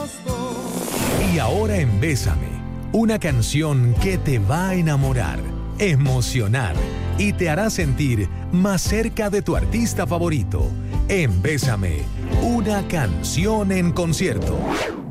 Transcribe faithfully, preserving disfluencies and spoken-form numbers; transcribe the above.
Y ahora en Bésame, una canción que te va a enamorar, emocionar y te hará sentir más cerca de tu artista favorito. En Bésame, una canción en concierto.